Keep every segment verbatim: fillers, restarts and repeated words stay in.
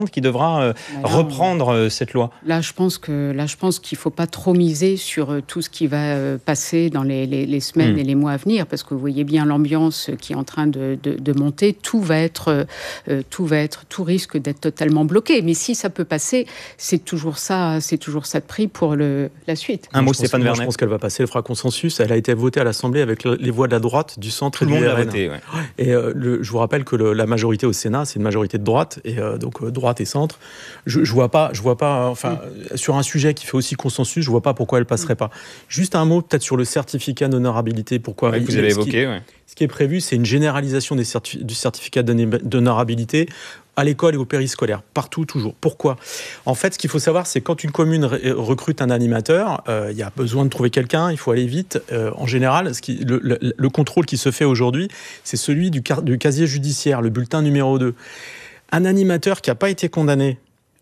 qui devra euh, là, reprendre euh, cette loi. Là, je pense que là, je pense qu'il faut pas trop miser sur euh, tout ce qui va euh, passer dans les, les, les semaines mmh. et les mois à venir, parce que vous voyez bien l'ambiance qui est en train de, de, de monter. Tout va être, euh, tout va être, tout risque d'être totalement bloqué. Mais si ça peut passer, c'est toujours ça, c'est toujours ça de prix pour le, la suite. Un mot, Stéphane Vernet. Je pense qu'elle va passer, elle fera consensus. Elle a été votée à l'Assemblée avec le, les voix de la droite, du centre tout et du R N. R N. Voté, ouais. Et euh, le, je vous rappelle que le, la majorité au Sénat, c'est une majorité de droite, et euh, donc euh, droite et centre. Je, je vois pas, je vois pas, enfin, mmh. sur un sujet qui fait aussi consensus, je vois pas pourquoi elle passerait mmh. pas. Juste un mot peut-être sur le certificat d'honorabilité. Pourquoi ouais, vous avez évoqué. Ce qui, ouais. ce qui est prévu, c'est une généralisation des certif- du certificat d'honorabilité à l'école et au périscolaire, partout, toujours. Pourquoi ? En fait, ce qu'il faut savoir, c'est quand une commune recrute un animateur, il euh, y a besoin de trouver quelqu'un, il faut aller vite. Euh, en général, ce qui, le, le, le contrôle qui se fait aujourd'hui, c'est celui du, car, du casier judiciaire, le bulletin numéro deux. Un animateur qui n'a pas été condamné,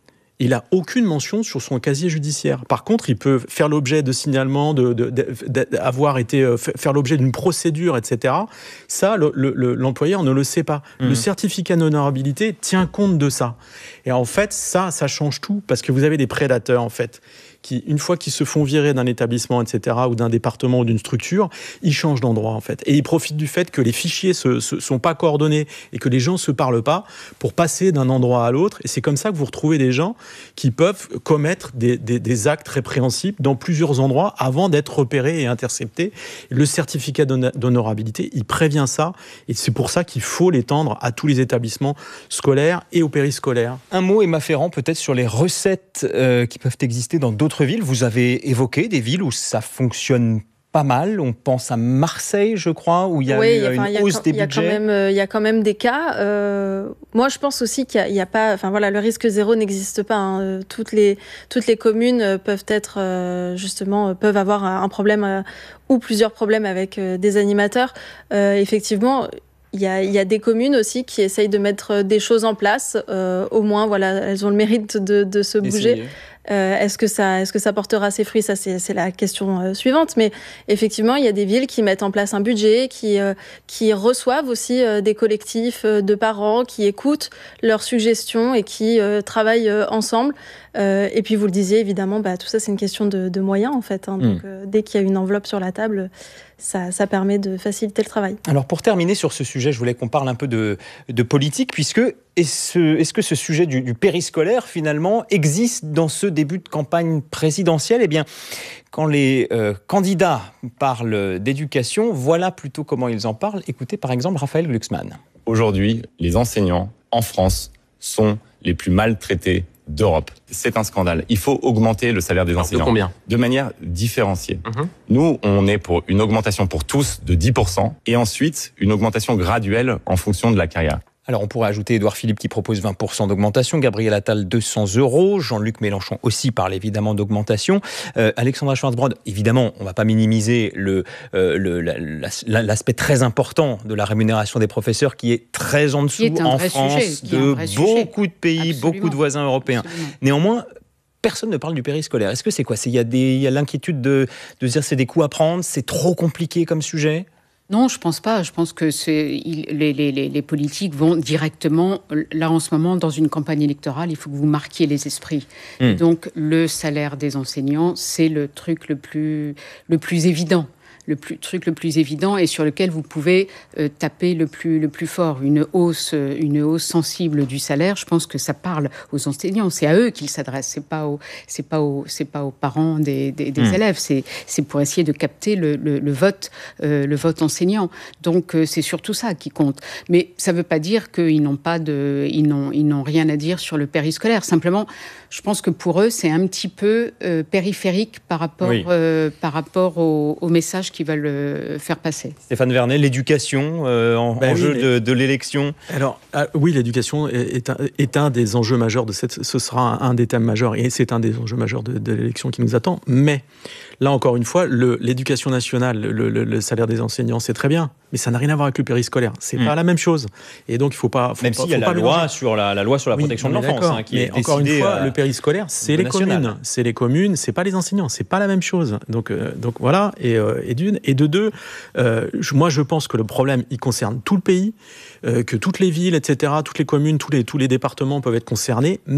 il n'a aucune mention sur son casier judiciaire. Par contre, il peut faire l'objet de signalements, de, de, de, d'avoir été, faire l'objet d'une procédure, et cetera. Ça, le, le, l'employeur ne le sait pas. Mmh. Le certificat d'honorabilité tient compte de ça. Et en fait, ça, ça change tout, parce que vous avez des prédateurs, en fait, qui, une fois qu'ils se font virer d'un établissement, et cetera, ou d'un département ou d'une structure, ils changent d'endroit, en fait. Et ils profitent du fait que les fichiers ne sont pas coordonnés et que les gens ne se parlent pas pour passer d'un endroit à l'autre. Et c'est comme ça que vous retrouvez des gens qui peuvent commettre des, des, des actes répréhensibles dans plusieurs endroits avant d'être repérés et interceptés. Le certificat d'honorabilité, il prévient ça. Et c'est pour ça qu'il faut l'étendre à tous les établissements scolaires et au périscolaire. Un mot, Emma Ferrand, peut-être sur les recettes euh, qui peuvent exister dans d'autres villes. Vous avez évoqué des villes où ça fonctionne pas mal. On pense à Marseille, je crois, où il y a oui, eu enfin, une y a, hausse des y a budgets. Quand même, il y a quand même des cas. Euh, moi, je pense aussi qu'il n'y a, a pas... Enfin, voilà, le risque zéro n'existe pas. Hein. Toutes, les, toutes les communes peuvent être, euh, justement, peuvent avoir un problème euh, ou plusieurs problèmes avec euh, des animateurs. Euh, effectivement... Il y, a, il y a des communes aussi qui essayent de mettre des choses en place. Euh, au moins, voilà, elles ont le mérite de, de se bouger. Euh, est-ce que ça, est-ce que ça portera ses fruits ? Ça, c'est, c'est la question euh, suivante. Mais effectivement, il y a des villes qui mettent en place un budget, qui, euh, qui reçoivent aussi euh, des collectifs euh, de parents, qui écoutent leurs suggestions et qui euh, travaillent euh, ensemble. Euh, et puis, vous le disiez, évidemment, bah, tout ça, c'est une question de, de moyens, en fait. Hein. Donc, mmh. euh, dès qu'il y a une enveloppe sur la table, ça, ça permet de faciliter le travail. Alors, pour terminer sur ce sujet, je voulais qu'on parle un peu de, de politique, puisque est-ce, est-ce que ce sujet du, du périscolaire, finalement, existe dans ce début de campagne présidentielle ? Eh bien, quand les euh, candidats parlent d'éducation, voilà plutôt comment ils en parlent. Écoutez, par exemple, Raphaël Glucksmann. Aujourd'hui, les enseignants en France sont les plus maltraités d'Europe. C'est un scandale. Il faut augmenter le salaire des Alors, enseignants. De combien ? De manière différenciée. Mm-hmm. Nous, on est pour une augmentation pour tous de dix pour cent et ensuite une augmentation graduelle en fonction de la carrière. Alors, on pourrait ajouter Édouard Philippe qui propose vingt pour cent d'augmentation, Gabriel Attal deux cents euros, Jean-Luc Mélenchon aussi parle évidemment d'augmentation. Euh, Alexandra Schwarzbrod, évidemment, on ne va pas minimiser le, euh, le, la, la, l'aspect très important de la rémunération des professeurs qui est très en dessous en France sujet, de beaucoup de pays, Absolument. beaucoup de voisins européens. Absolument. Néanmoins, personne ne parle du périscolaire. Est-ce que c'est quoi ? Il y a des, il y a l'inquiétude de, de se dire c'est des coups à prendre, c'est trop compliqué comme sujet ? Non, je pense pas. Je pense que c'est, il, les, les, les politiques vont directement, là en ce moment, dans une campagne électorale, il faut que vous marquiez les esprits. Mmh. Donc, le salaire des enseignants, c'est le truc le plus, le plus évident. Le plus, truc le plus évident et sur lequel vous pouvez euh, taper le plus, le plus fort. Une hausse, une hausse sensible du salaire, je pense que ça parle aux enseignants. C'est à eux qu'ils s'adressent. C'est pas aux, c'est pas aux, c'est pas aux parents des, des, des mmh. élèves. C'est, c'est pour essayer de capter le, le, le vote, euh, le vote enseignant. Donc euh, c'est surtout ça qui compte. Mais ça veut pas dire qu'ils n'ont pas de, ils n'ont, ils n'ont rien à dire sur le périscolaire. Simplement, je pense que pour eux, c'est un petit peu euh, périphérique par rapport, oui. euh, par rapport au, au message qu'ils veulent euh, faire passer. Stéphane Vernet, l'éducation euh, en, ben enjeu oui, de, de l'élection. Alors ah, oui, l'éducation est, est, un, est un des enjeux majeurs de cette. Ce sera un, un des thèmes majeurs et c'est un des enjeux majeurs de, de l'élection qui nous attend. Mais là encore une fois, le, l'éducation nationale, le, le, le salaire des enseignants, c'est très bien. mais ça n'a rien à voir avec le périscolaire. C'est mmh. pas la même chose. Et donc, il faut pas. Faut même pas, s'il y a la loi, sur la, la loi sur la oui, protection de l'enfance, hein, qui mais est encore une fois, euh, le périscolaire, c'est les national. communes. C'est les communes, c'est pas les enseignants. C'est pas la même chose. Donc, euh, donc voilà. Et, euh, et d'une. Et de deux, euh, je, moi, je pense que le problème, il concerne tout le pays, euh, que toutes les villes, et cetera, toutes les communes, tous les, tous les départements peuvent être concernés.